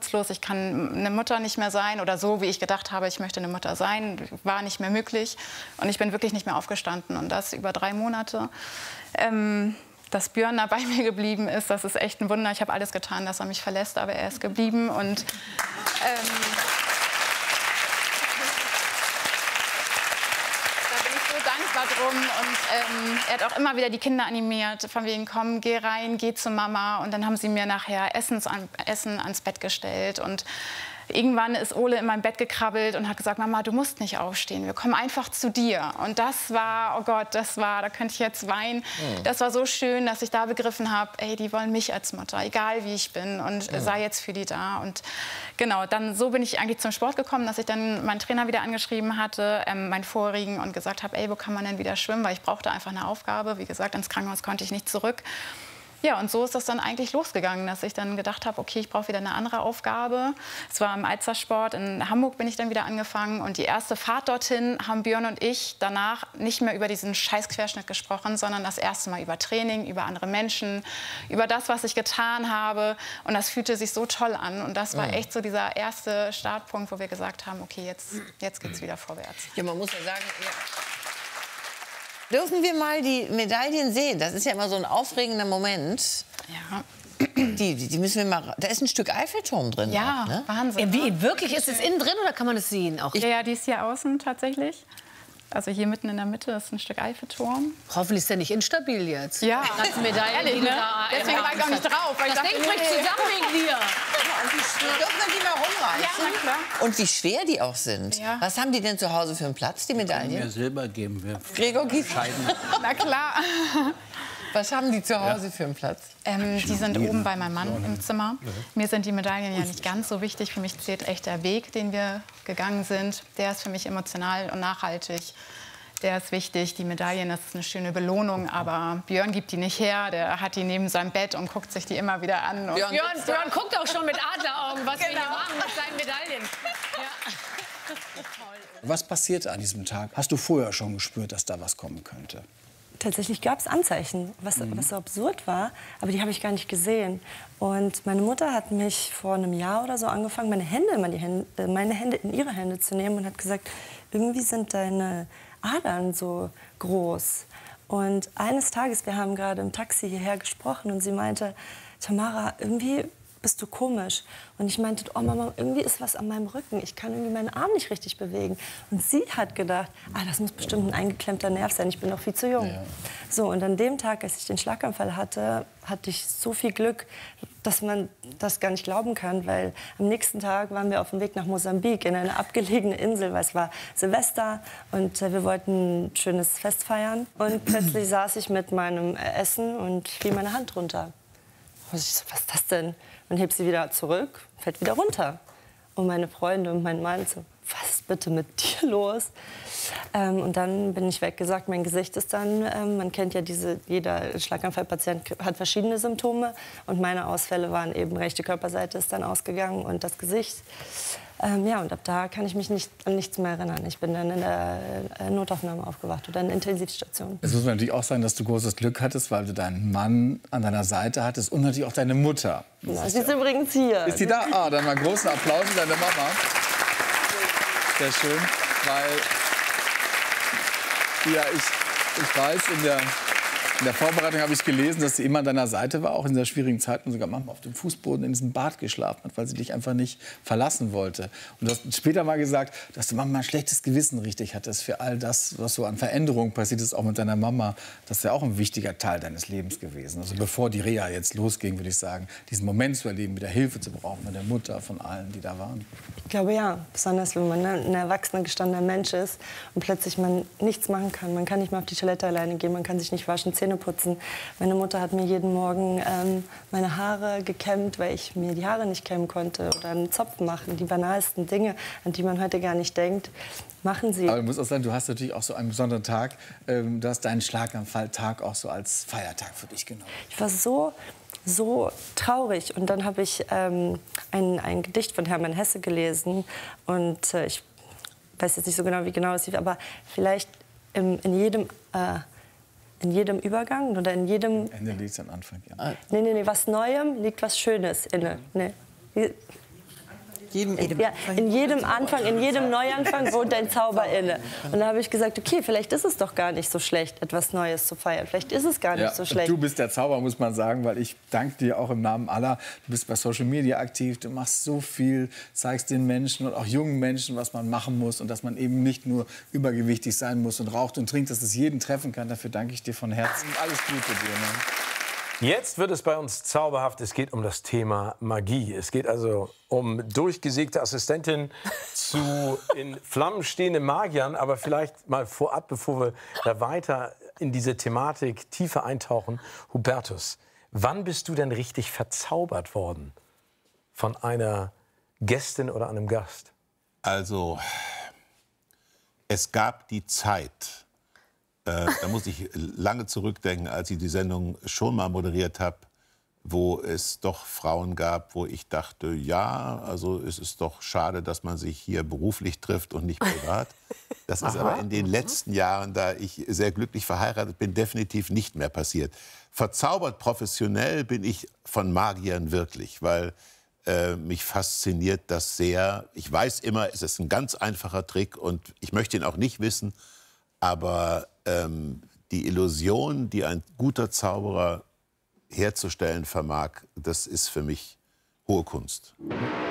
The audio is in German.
nutzlos, ich kann eine Mutter nicht mehr sein oder so, wie ich gedacht habe, ich möchte eine Mutter sein, war nicht mehr möglich. Und ich bin wirklich nicht mehr aufgestanden und das über 3 Monate. Dass Björn da bei mir geblieben ist, das ist echt ein Wunder. Ich habe alles getan, dass er mich verlässt, aber er ist geblieben. Und da bin ich so dankbar drum. Und er hat auch immer wieder die Kinder animiert, von wegen, komm, geh rein, geh zu Mama. Und dann haben sie mir nachher Essen ans Bett gestellt. Und irgendwann ist Ole in mein Bett gekrabbelt und hat gesagt, Mama, du musst nicht aufstehen, wir kommen einfach zu dir. Und das war, oh Gott, da könnte ich jetzt weinen. Das war so schön, dass ich da begriffen habe, ey, die wollen mich als Mutter, egal wie ich bin und sei jetzt für die da. Und genau, dann so bin ich eigentlich zum Sport gekommen, dass ich dann meinen Trainer wieder angeschrieben hatte, meinen vorigen, und gesagt habe, ey, wo kann man denn wieder schwimmen, weil ich brauchte einfach eine Aufgabe. Wie gesagt, ins Krankenhaus konnte ich nicht zurück. Ja, und so ist das dann eigentlich losgegangen, dass ich dann gedacht habe, okay, ich brauche wieder eine andere Aufgabe. Es war im Alzersport, in Hamburg bin ich dann wieder angefangen. Und die erste Fahrt dorthin haben Björn und ich danach nicht mehr über diesen Scheißquerschnitt gesprochen, sondern das erste Mal über Training, über andere Menschen, über das, was ich getan habe. Und das fühlte sich so toll an. Und das war echt so dieser erste Startpunkt, wo wir gesagt haben, okay, jetzt geht's wieder vorwärts. Ja, man muss ja sagen, ja. Dürfen wir mal die Medaillen sehen? Das ist ja immer so ein aufregender Moment. Ja. Die müssen wir mal. Da ist ein Stück Eiffelturm drin. Ja, auch, ne? Wahnsinn. Wie, wirklich? Ist es innen drin oder kann man es sehen? Auch? Ja, die ist hier außen tatsächlich. Also hier mitten in der Mitte ist ein Stück Eiffelturm. Hoffentlich ist der nicht instabil jetzt. Ja, ganzen Medaillen, ehrlich, die ne? da Deswegen war ich auch nicht drauf. Weil das Ding bricht zusammen wegen dir. Dürfen wir die mal rumreißen? Ja, na klar. Und wie schwer die auch sind. Ja. Was haben die denn zu Hause für einen Platz, die Medaillen? Mir Silber geben wir. Gregor, Na klar. was haben die zu Hause für einen Platz? Die sind oben bei meinem Mann im Zimmer. Mir sind die Medaillen ja nicht ganz so wichtig. Für mich zählt echt der Weg, den wir gegangen sind. Der ist für mich emotional und nachhaltig. Der ist wichtig. Die Medaillen, das ist eine schöne Belohnung. Aber Björn gibt die nicht her. Der hat die neben seinem Bett und guckt sich die immer wieder an. Und Björn guckt auch schon mit Adleraugen, was wir hier machen mit seinen Medaillen. Ja. Was passierte an diesem Tag? Hast du vorher schon gespürt, dass da was kommen könnte? Tatsächlich gab es Anzeichen, was so absurd war, aber die habe ich gar nicht gesehen. Und meine Mutter hat mich vor einem Jahr oder so angefangen, meine Hände in ihre Hände zu nehmen und hat gesagt, irgendwie sind deine Adern so groß. Und eines Tages, wir haben gerade im Taxi hierher gesprochen und sie meinte, Tamara, irgendwie bist du komisch. Und ich meinte, oh Mama, irgendwie ist was an meinem Rücken. Ich kann irgendwie meinen Arm nicht richtig bewegen. Und sie hat gedacht, das muss bestimmt ein eingeklemmter Nerv sein. Ich bin noch viel zu jung. Ja. So, und an dem Tag, als ich den Schlaganfall hatte, hatte ich so viel Glück, dass man das gar nicht glauben kann. Weil am nächsten Tag waren wir auf dem Weg nach Mosambik, in eine abgelegene Insel, weil es war Silvester und wir wollten ein schönes Fest feiern. Und plötzlich saß ich mit meinem Essen und fiel meine Hand runter. Und ich so, was ist das denn? Und heb sie wieder zurück, fällt wieder runter. Und meine Freunde und mein Mann so, was ist bitte mit dir los? Und dann bin ich weggesagt, mein Gesicht ist dann, man kennt ja jeder Schlaganfallpatient hat verschiedene Symptome. Und meine Ausfälle waren eben, rechte Körperseite ist dann ausgegangen und das Gesicht. Ja, und ab da kann ich mich an nichts mehr erinnern. Ich bin dann in der Notaufnahme aufgewacht oder in der Intensivstation. Jetzt muss man natürlich auch sagen, dass du großes Glück hattest, weil du deinen Mann an deiner Seite hattest und natürlich auch deine Mutter. Ja, sie ist übrigens hier. Ist sie da? Dann mal großen Applaus für deine Mama. Sehr schön, weil ja, ich weiß, in der Vorbereitung habe ich gelesen, dass sie immer an deiner Seite war, auch in dieser schwierigen Zeit und sogar manchmal auf dem Fußboden in diesem Bad geschlafen hat, weil sie dich einfach nicht verlassen wollte. Und du hast später mal gesagt, dass du manchmal ein schlechtes Gewissen richtig hattest für all das, was so an Veränderungen passiert ist, auch mit deiner Mama. Das ist ja auch ein wichtiger Teil deines Lebens gewesen. Also bevor die Reha jetzt losging, würde ich sagen, diesen Moment zu erleben, wieder Hilfe zu brauchen von der Mutter, von allen, die da waren. Ich glaube ja, besonders wenn man ein erwachsener, gestandener Mensch ist und plötzlich man nichts machen kann. Man kann nicht mehr auf die Toilette alleine gehen, man kann sich nicht waschen, Zähne putzen. Meine Mutter hat mir jeden Morgen meine Haare gekämmt, weil ich mir die Haare nicht kämmen konnte. Oder einen Zopf machen, die banalsten Dinge, an die man heute gar nicht denkt, machen sie. Aber du musst auch sagen, du hast natürlich auch so einen besonderen Tag. Du hast deinen Schlaganfalltag auch so als Feiertag für dich genommen. Ich war so traurig. Und dann habe ich ein Gedicht von Hermann Hesse gelesen. Und ich weiß jetzt nicht so genau, wie genau es lief, aber vielleicht in jedem Übergang oder in jedem... Ende liegt am Anfang, ja. Nee, was Neuem liegt was Schönes inne. Nee. Ja, in jedem Anfang, in jedem Neuanfang wohnt ein Zauber inne. Und da habe ich gesagt, okay, vielleicht ist es doch gar nicht so schlecht, etwas Neues zu feiern. Vielleicht ist es gar nicht so schlecht. Du bist der Zauberer, muss man sagen, weil ich danke dir auch im Namen aller. Du bist bei Social Media aktiv, du machst so viel, zeigst den Menschen und auch jungen Menschen, was man machen muss und dass man eben nicht nur übergewichtig sein muss und raucht und trinkt, dass es jeden treffen kann. Dafür danke ich dir von Herzen. Alles Gute dir. Ne? Jetzt wird es bei uns zauberhaft. Es geht um das Thema Magie. Es geht also um durchgesägte Assistentin zu in Flammen stehenden Magiern. Aber vielleicht mal vorab, bevor wir da weiter in diese Thematik tiefer eintauchen. Hubertus, wann bist du denn richtig verzaubert worden von einer Gästin oder einem Gast? Also, es gab die Zeit, da muss ich lange zurückdenken, als ich die Sendung schon mal moderiert habe, wo es doch Frauen gab, wo ich dachte, ja, also es ist doch schade, dass man sich hier beruflich trifft und nicht privat. Das ist aber in den letzten Jahren, da ich sehr glücklich verheiratet bin, definitiv nicht mehr passiert. Verzaubert professionell bin ich von Magiern wirklich, weil mich fasziniert das sehr. Ich weiß immer, es ist ein ganz einfacher Trick und ich möchte ihn auch nicht wissen, aber die Illusion, die ein guter Zauberer herzustellen vermag, das ist für mich hohe Kunst.